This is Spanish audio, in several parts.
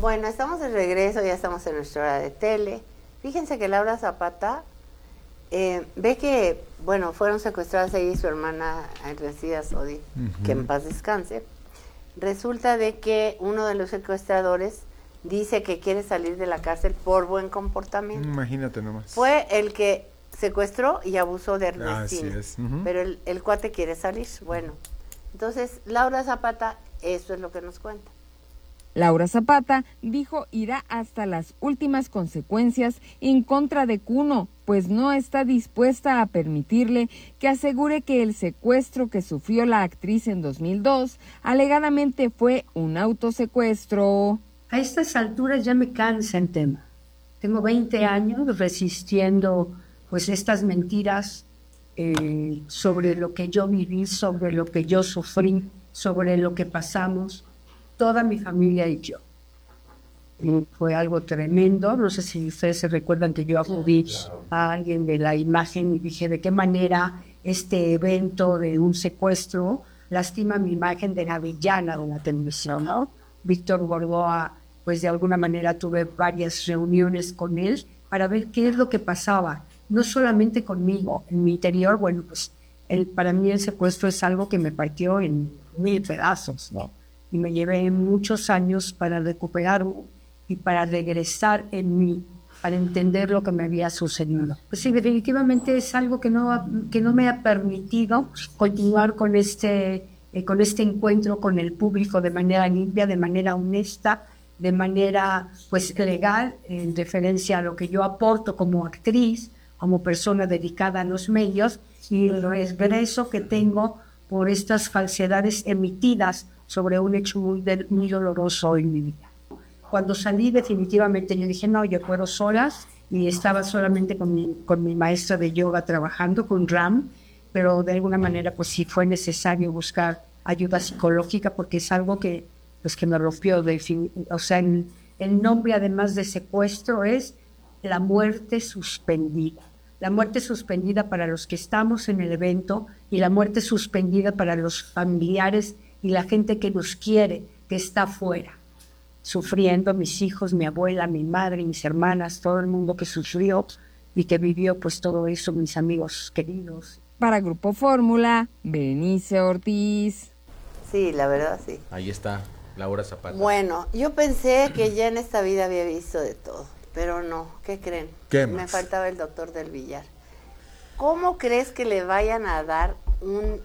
Bueno, estamos de regreso, ya estamos en nuestra hora de tele. Fíjense que Laura Zapata ve que, bueno, fueron secuestradas ella y su hermana Ernestina Sodi, que en paz descanse. Resulta de que uno de los secuestradores dice que quiere salir de la cárcel por buen comportamiento. Imagínate nomás. Fue el que secuestró y abusó de Ernestina. Así es. Pero el cuate quiere salir. Bueno, entonces Laura Zapata, eso es lo que nos cuenta. Laura Zapata dijo irá hasta las últimas consecuencias en contra de Cuno, pues no está dispuesta a permitirle que asegure que el secuestro que sufrió la actriz en 2002 alegadamente fue un autosecuestro. A estas alturas ya me cansa el tema. Tengo 20 años resistiendo pues estas mentiras sobre lo que yo viví, sobre lo que yo sufrí, sobre lo que pasamos, toda mi familia y yo. Fue algo tremendo. No sé si ustedes se recuerdan que yo acudí a alguien de la imagen y dije de qué manera este evento de un secuestro lastima mi imagen de la villana de la televisión, ¿no? Víctor Gordoa, pues de alguna manera tuve varias reuniones con él para ver qué es lo que pasaba, no solamente conmigo, en mi interior. Bueno, pues para mí el secuestro es algo que me partió en 1000 pedazos, ¿no? Y me llevé muchos años para recuperarme y para regresar en mí, para entender lo que me había sucedido. Pues sí, definitivamente es algo que no me ha permitido continuar con este encuentro con el público de manera limpia, de manera honesta, de manera pues legal, en referencia a lo que yo aporto como actriz, como persona dedicada a los medios, y el regreso que tengo por estas falsedades emitidas sobre un hecho muy doloroso en mi vida. Cuando salí definitivamente yo dije, no, yo puedo solas, y estaba solamente con mi maestra de yoga trabajando, con Ram, pero de alguna manera pues sí fue necesario buscar ayuda psicológica porque es algo que me rompió. O sea, el nombre además de secuestro es la muerte suspendida. La muerte suspendida para los que estamos en el evento y la muerte suspendida para los familiares y la gente que nos quiere, que está afuera, sufriendo, mis hijos, mi abuela, mi madre, mis hermanas, todo el mundo que sufrió y que vivió pues todo eso, mis amigos queridos. Para Grupo Fórmula, Berenice Ortiz. Sí, la verdad sí. Ahí está, Laura Zapata. Bueno, yo pensé que ya en esta vida había visto de todo, pero no, ¿qué creen? ¿Qué Me más? faltaba el doctor del Villar. ¿Cómo crees que le vayan a dar un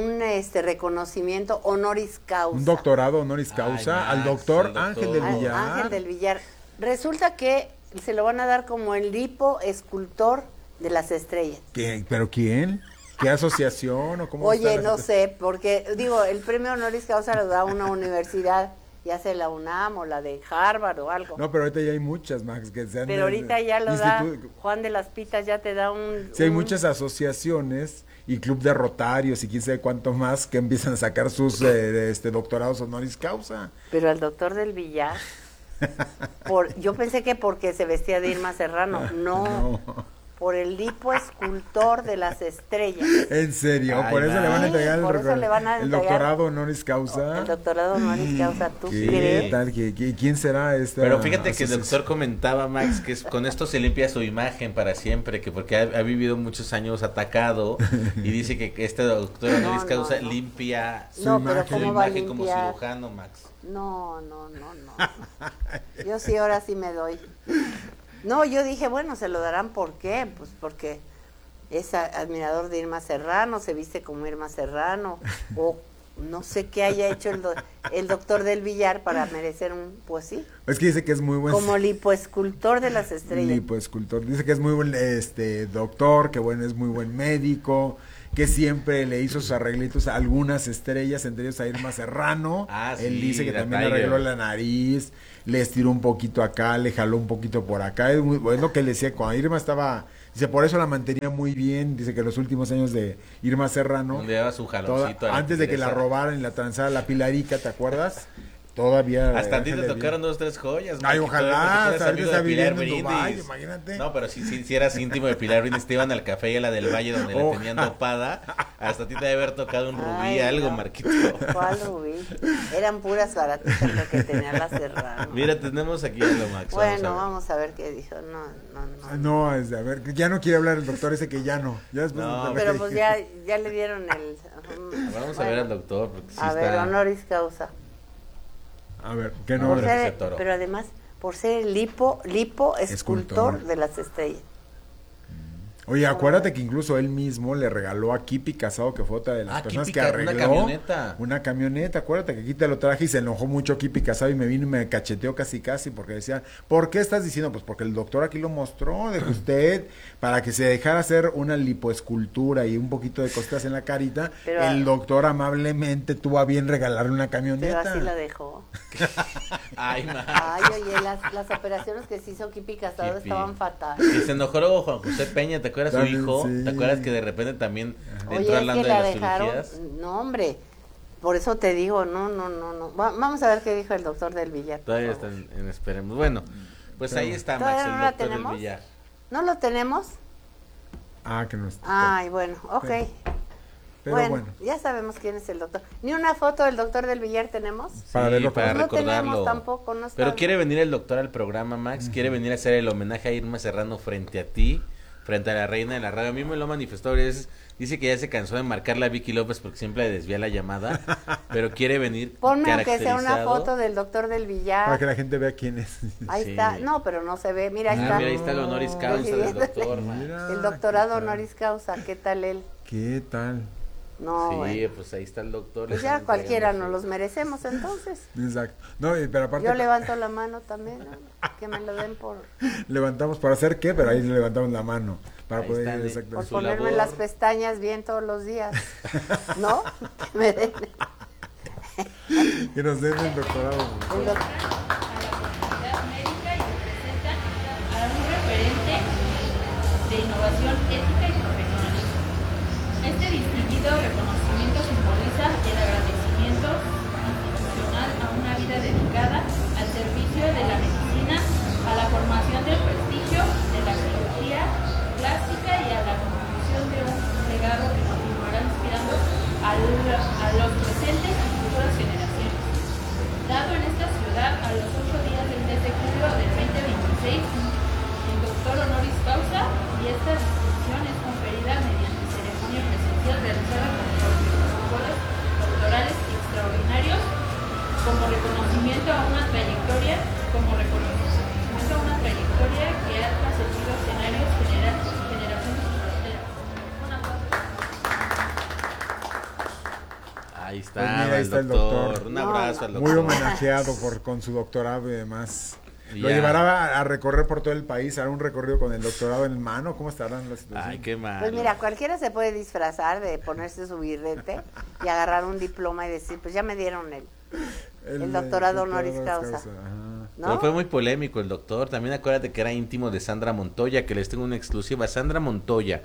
reconocimiento honoris causa? Un doctorado honoris causa al doctor Ángel del Villar. Ángel del Villar. Resulta que se lo van a dar como el lipoescultor de las estrellas. ¿Pero quién? ¿Qué asociación o cómo? Oye, no sé, porque digo, el premio honoris causa lo da una universidad, ya sea la UNAM o la de Harvard o algo. No, pero ahorita ya hay muchas, Max, que se han... Pero ahorita ya lo da Juan de las Pitas, ya te da un... Sí, hay muchas asociaciones y club de rotarios y quién sabe cuánto más que empiezan a sacar sus doctorados honoris causa. Pero al doctor del Villar, yo pensé que porque se vestía de Irma Serrano, no. Por el lipoescultor de las estrellas. ¿En serio? Ay, ¿Por eso le van a entregar el doctorado honoris causa? El doctorado honoris causa, ¿tú ¿Qué crees? tal? ¿Quién será esta? Pero fíjate que el doctor comentaba, Max, que con esto se limpia su imagen para siempre, que porque ha vivido muchos años atacado y dice que este doctor honoris causa limpia su imagen como cirujano, Max. No. Yo sí, ahora sí me doy. No, yo dije, bueno, se lo darán, ¿por qué? Pues porque es admirador de Irma Serrano, se viste como Irma Serrano, o no sé qué haya hecho el doctor del Villar para merecer un, pues sí. Es que dice que es muy buen... Como lipoescultor de las estrellas. Lipoescultor, dice que es muy buen doctor, que bueno, es muy buen médico, que siempre le hizo sus arreglitos a algunas estrellas, entre ellos a Irma Serrano. Él dice que también le arregló la nariz, le estiró un poquito acá, le jaló un poquito por acá. Es lo que le decía, cuando Irma estaba, dice, por eso la mantenía muy bien. Dice que los últimos años de Irma Serrano, donde daba su jaloncito antes de que la robaran y la transara la Pilarica, ¿te acuerdas? Todavía. Hasta a ti te tocaron 2, 3 joyas. Ay, ojalá. Eres amigo de Pilar Brindis. Brindis. Imagínate. No, pero si eras íntimo de Pilar Brindis, te iban al café y a la del Valle donde la tenían dopada. Hasta a ti te debe haber tocado un rubí, algo, Marquito. ¿Cuál rubí? Eran puras baratitas lo que tenía la Serrano. Mira, tenemos aquí a lo Max. Bueno, vamos a ver qué dijo. No, es de, a ver, ya no quiere hablar el doctor ese que ya no. Ya después pero pues ya le dieron el... Vamos a ver al doctor. Porque sí a ver, honoris causa. A ver, ¿qué nombre? Pero además, por ser el lipo escultor de las estrellas. Oye, acuérdate que incluso él mismo le regaló a Kipi Casado, que fue otra de las personas que arregló una camioneta. Acuérdate que aquí te lo traje y se enojó mucho Kipi Casado y me vino y me cacheteó casi porque decía, ¿por qué estás diciendo? Pues porque el doctor aquí lo mostró, de que usted, para que se dejara hacer una lipoescultura y un poquito de costas en la carita, pero, el doctor amablemente tuvo a bien regalarle una camioneta. Pero así la dejó. Ay, oye, las operaciones que se hizo Kipi Casado estaban fatal. Y se enojó luego Juan José Peña, ¿te acuerdas su hijo? Sí. ¿Te acuerdas que de repente también entró hablando de las cirugías? No, hombre, por eso te digo, no. Vamos a ver qué dijo el doctor del Villar. Todavía está esperemos. Bueno, pues ahí está Max, el doctor del Villar. ¿No lo tenemos? Que no está. Ay, bueno, ok. Pero bueno, ya sabemos quién es el doctor. ¿Ni una foto del doctor del Villar tenemos? Para verlo, para recordarlo. No tenemos tampoco, no está. Pero quiere venir el doctor al programa, Max, quiere venir a hacer el homenaje a Irma Serrano frente a ti, frente a la reina de la radio. A mí me lo manifestó, dice que ya se cansó de marcarle a Vicky López porque siempre le desvía la llamada, pero quiere venir. Ponme aunque sea una foto del doctor del Villar. Para que la gente vea quién es. Ahí está, no, pero no se ve, mira, ahí está. Mira, ahí está el honoris causa del doctor. El doctorado honoris causa, ¿qué tal él? ¿Qué tal? No, sí, bueno. pues ahí está el doctor. Pues ya cualquiera nos los merecemos entonces. Exacto. No, pero aparte... Yo levanto la mano también, ¿no? Que me lo den por... Levantamos para hacer qué, pero ahí levantamos la mano. Para ahí poder ir por ponerme las pestañas bien todos los días. ¿No? Que me den... Que nos den el doctorado. De innovación ética y profesional. Este distinguido reconocimiento simboliza el agradecimiento institucional a una vida dedicada al servicio de la medicina, a la formación del prestigio de la cirugía plástica y a la contribución de un legado que continuará inspirando a los presentes y futuras generaciones. Dado en esta ciudad a los 8 días del mes de julio del 2026, el doctor honoris causa y esta distinción es conferida mediante ceremonia presencial realizada con protocolos doctorales extraordinarios como reconocimiento a una trayectoria que ha trascendido escenarios generaciones y fronteras. Ahí está, pues mira, ahí está el doctor. Un abrazo al doctor. Muy homenajeado con su doctorado y demás. Lo llevará a recorrer por todo el país, hará un recorrido con el doctorado en mano. ¿Cómo estarán las situaciones? Ay, qué mal. Pues mira, cualquiera se puede disfrazar de ponerse su birrete y agarrar un diploma y decir, pues ya me dieron el doctorado honoris causa. ¿No? Pero fue muy polémico el doctor. También acuérdate que era íntimo de Sandra Montoya, que les tengo una exclusiva. Sandra Montoya,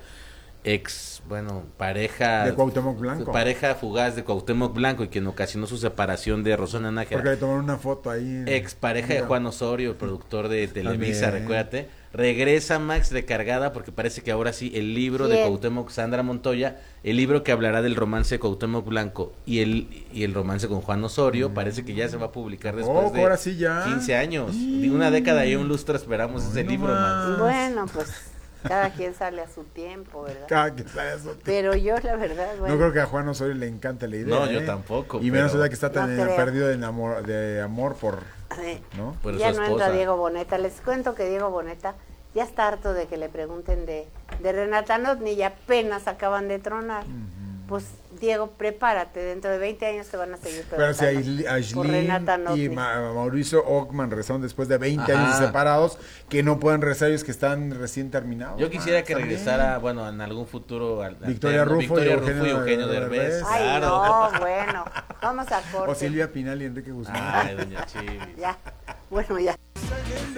pareja de Cuauhtémoc Blanco, pareja fugaz de Cuauhtémoc Blanco y quien ocasionó su separación de Rosana Nájera, porque le tomaron una foto ahí, pareja de Juan Osorio, el productor de Televisa, recuérdate, regresa Max recargada porque parece que ahora sí el libro de Cuauhtémoc, Sandra Montoya, el libro que hablará del romance de Cuauhtémoc Blanco y el romance con Juan Osorio, parece que ya se va a publicar después de ahora sí ya 15 años, una década y un lustro esperamos ese libro, Max. Bueno, pues cada quien sale a su tiempo, ¿verdad? Cada quien sale a su tiempo. Pero yo, la verdad, bueno. No creo que a Juan Osorio le encanta la idea. No, yo tampoco. Y menos que está tan perdido de amor por... ¿no? Por ya su no esposa. entra Diego Boneta. Les cuento que Diego Boneta ya está harto de que le pregunten de Renata Notni y apenas acaban de tronar. Pues, Diego, prepárate, dentro de 20 años te van a seguir preguntando. Pero si Aislinn y Mauricio Ockman regresaron después de 20 años separados, que no pueden regresar ellos que están recién terminados. Yo quisiera que regresara, bueno, en algún futuro Victoria Rufo y Eugenio Derbez. Ay, claro. No, bueno, vamos a corte. O Silvia Pinal y Enrique Guzmán. Ay, doña Chivis. Ya, bueno, ya.